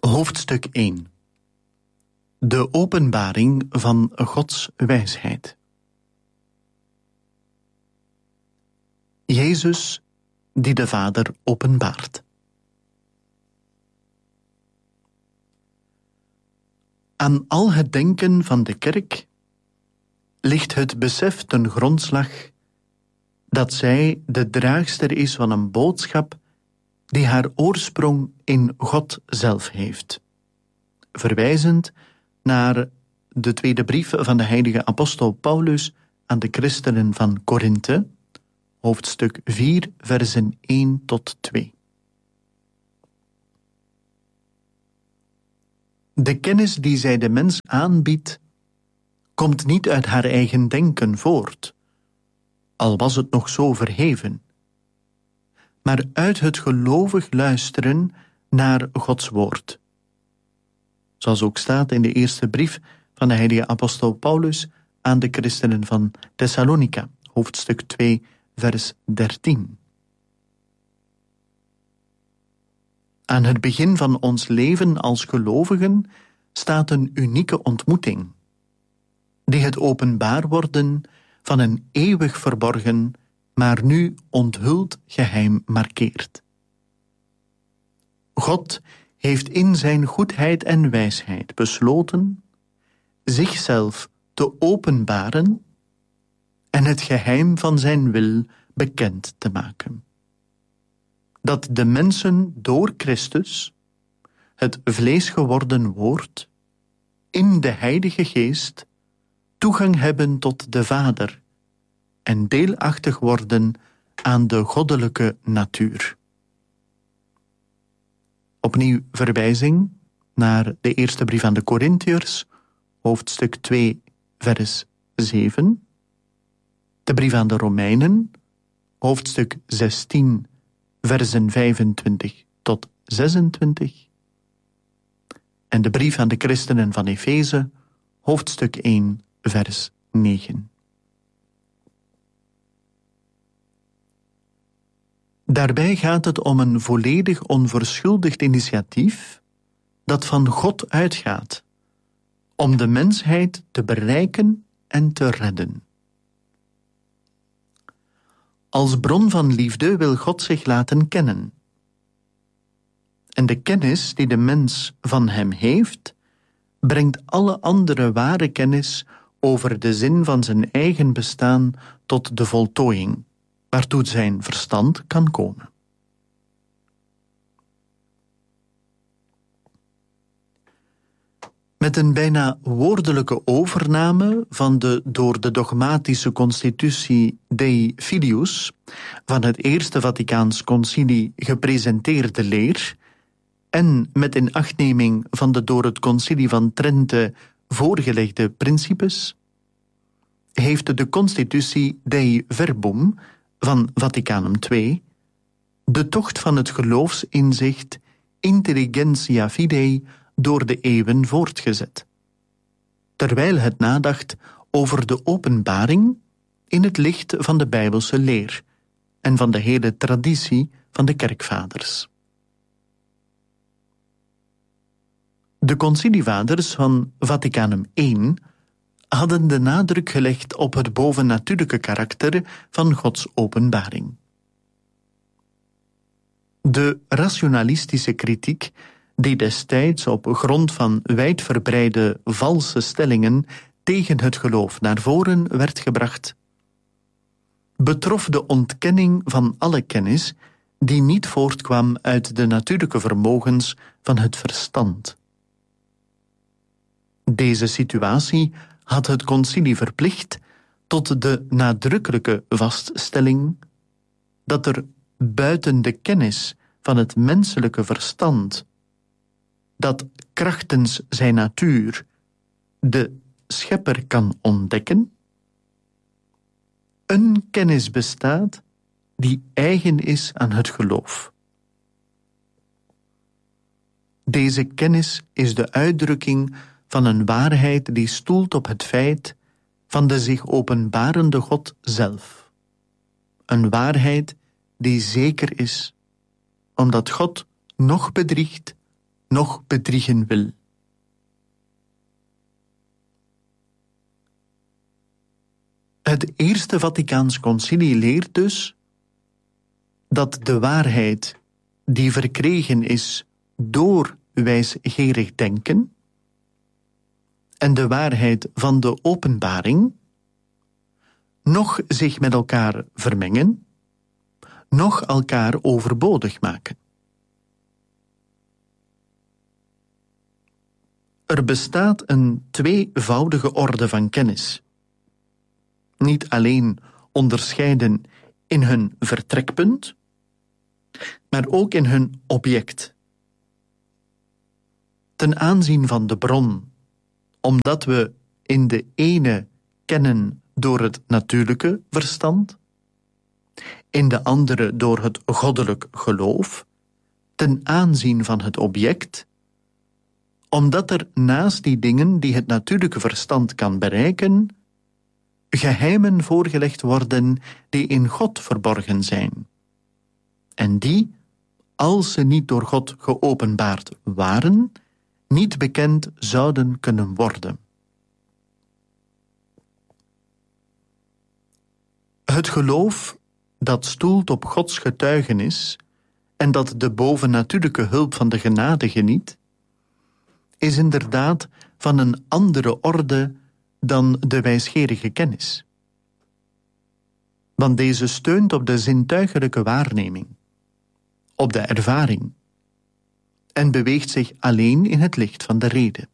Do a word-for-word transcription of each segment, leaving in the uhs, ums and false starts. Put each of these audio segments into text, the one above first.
Hoofdstuk één. De openbaring van Gods wijsheid. Jezus die de Vader openbaart. Aan al het denken van de kerk ligt het besef ten grondslag dat zij de draagster is van een boodschap die haar oorsprong in God zelf heeft. Verwijzend naar de tweede brief van de heilige apostel Paulus aan de christenen van Korinthe, hoofdstuk vier, versen één tot twee. De kennis die zij de mens aanbiedt, komt niet uit haar eigen denken voort, al was het nog zo verheven, maar uit het gelovig luisteren naar Gods woord. Zoals ook staat in de eerste brief van de heilige apostel Paulus aan de christenen van Thessalonica, hoofdstuk twee, vers dertien. Aan het begin van ons leven als gelovigen staat een unieke ontmoeting, die het openbaar worden van een eeuwig verborgen, maar nu onthuld geheim markeert. God heeft in zijn goedheid en wijsheid besloten zichzelf te openbaren en het geheim van zijn wil bekend te maken. Dat de mensen door Christus, het vlees geworden woord, in de Heilige Geest toegang hebben tot de Vader en deelachtig worden aan de goddelijke natuur. Opnieuw verwijzing naar de eerste brief aan de Korintiërs, hoofdstuk twee, vers zeven. De brief aan de Romeinen, hoofdstuk zestien, versen vijfentwintig tot zesentwintig. En de brief aan de christenen van Efeze, hoofdstuk één, vers negen. Daarbij gaat het om een volledig onverschuldigd initiatief dat van God uitgaat, om de mensheid te bereiken en te redden. Als bron van liefde wil God zich laten kennen. En de kennis die de mens van hem heeft, brengt alle andere ware kennis over de zin van zijn eigen bestaan tot de voltooiing, waartoe zijn verstand kan komen. Met een bijna woordelijke overname van de door de dogmatische constitutie Dei Filius van het Eerste Vaticaans Concilie gepresenteerde leer en met inachtneming van de door het Concilie van Trente voorgelegde principes, heeft de constitutie Dei Verbum van Vaticanum twee de tocht van het geloofsinzicht Intelligentia Fidei door de eeuwen voortgezet, terwijl het nadacht over de openbaring in het licht van de Bijbelse leer en van de hele traditie van de kerkvaders. De concilievaders van Vaticanum één hadden de nadruk gelegd op het bovennatuurlijke karakter van Gods openbaring. De rationalistische kritiek, die destijds op grond van wijdverbreide valse stellingen tegen het geloof naar voren werd gebracht, betrof de ontkenning van alle kennis die niet voortkwam uit de natuurlijke vermogens van het verstand. Deze situatie had het concilie verplicht tot de nadrukkelijke vaststelling dat er buiten de kennis van het menselijke verstand, dat krachtens zijn natuur de schepper kan ontdekken, een kennis bestaat die eigen is aan het geloof. Deze kennis is de uitdrukking van een waarheid die stoelt op het feit van de zich openbarende God zelf. Een waarheid die zeker is, omdat God noch bedriegt, noch bedriegen wil. Het Eerste Vaticaans Concilie leert dus dat de waarheid die verkregen is door wijsgerig denken en de waarheid van de openbaring nog zich met elkaar vermengen, nog elkaar overbodig maken. Er bestaat een tweevoudige orde van kennis. Niet alleen onderscheiden in hun vertrekpunt, maar ook in hun object. Ten aanzien van de bron, omdat we in de ene kennen door het natuurlijke verstand, in de andere door het goddelijk geloof, ten aanzien van het object, omdat er naast die dingen die het natuurlijke verstand kan bereiken, geheimen voorgelegd worden die in God verborgen zijn, en die, als ze niet door God geopenbaard waren, niet bekend zouden kunnen worden. Het geloof dat stoelt op Gods getuigenis en dat de bovennatuurlijke hulp van de genade geniet, is inderdaad van een andere orde dan de wijsgerige kennis. Want deze steunt op de zintuigelijke waarneming, op de ervaring, en beweegt zich alleen in het licht van de rede.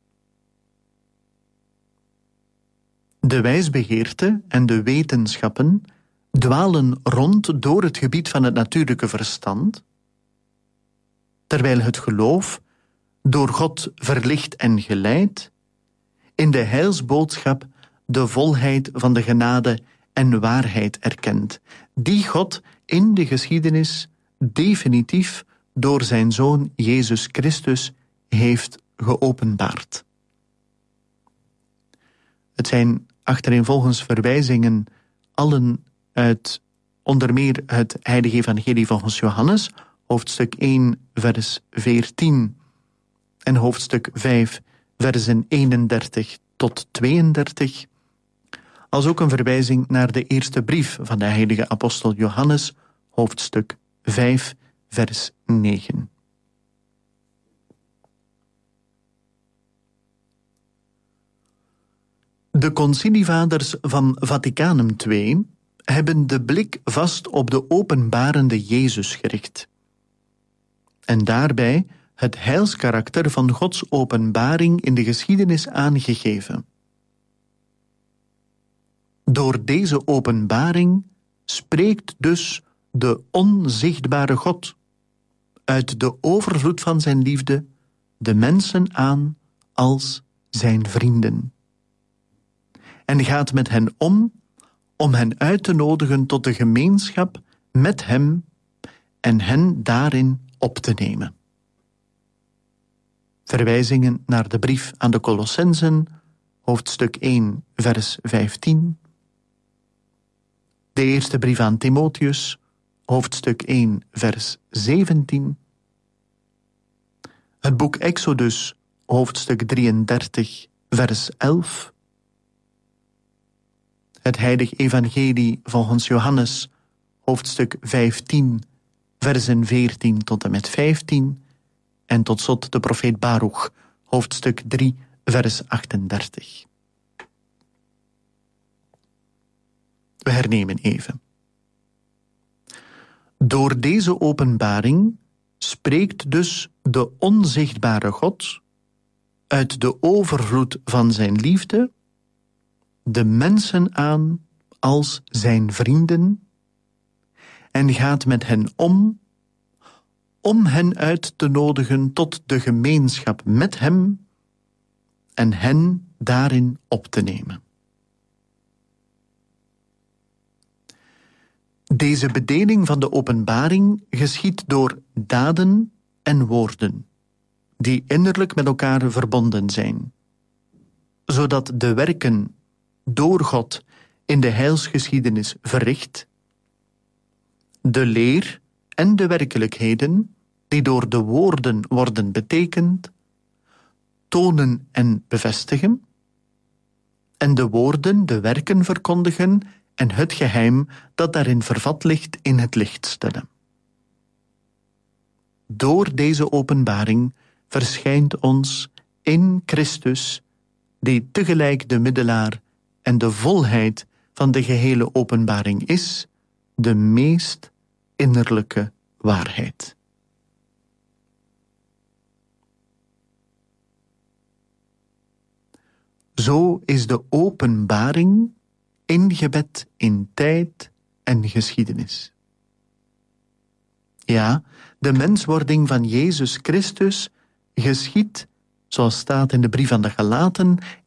De wijsbegeerte en de wetenschappen dwalen rond door het gebied van het natuurlijke verstand, terwijl het geloof, door God verlicht en geleid, in de heilsboodschap de volheid van de genade en waarheid erkent, die God in de geschiedenis definitief door zijn Zoon Jezus Christus heeft geopenbaard. Het zijn achtereenvolgens verwijzingen, allen uit onder meer het Heilige Evangelie volgens Johannes, hoofdstuk één, vers veertien en hoofdstuk vijf, versen eenendertig tot tweeëndertig, als ook een verwijzing naar de eerste brief van de heilige apostel Johannes, hoofdstuk vijf, vers negen. De concilievaders van Vaticanum twee hebben de blik vast op de openbarende Jezus gericht en daarbij het heilskarakter van Gods openbaring in de geschiedenis aangegeven. Door deze openbaring spreekt dus de onzichtbare God uit de overvloed van zijn liefde de mensen aan als zijn vrienden en gaat met hen om om hen uit te nodigen tot de gemeenschap met hem en hen daarin op te nemen. Verwijzingen naar de brief aan de Colossenzen, hoofdstuk één, vers vijftien. De eerste brief aan Timotheus, hoofdstuk één, vers zeventien. Het boek Exodus, hoofdstuk drieëndertig, vers elf. Het Heilige Evangelie volgens Johannes, hoofdstuk vijftien, versen veertien tot en met vijftien. En tot slot de profeet Baruch, hoofdstuk drie, vers achtendertig. We hernemen even. Door deze openbaring spreekt dus de onzichtbare God uit de overvloed van zijn liefde de mensen aan als zijn vrienden en gaat met hen om om hen uit te nodigen tot de gemeenschap met hem en hen daarin op te nemen. Deze bedeling van de openbaring geschiedt door daden en woorden, die innerlijk met elkaar verbonden zijn, zodat de werken door God in de heilsgeschiedenis verricht, de leer en de werkelijkheden die door de woorden worden betekend, tonen en bevestigen, en de woorden de werken verkondigen en het geheim dat daarin vervat ligt in het licht stellen. Door deze openbaring verschijnt ons in Christus, die tegelijk de middelaar en de volheid van de gehele openbaring is, de meest innerlijke waarheid. Zo is de openbaring ingebed in tijd en geschiedenis. Ja, de menswording van Jezus Christus geschiedt, zoals staat in de brief aan de Galaten,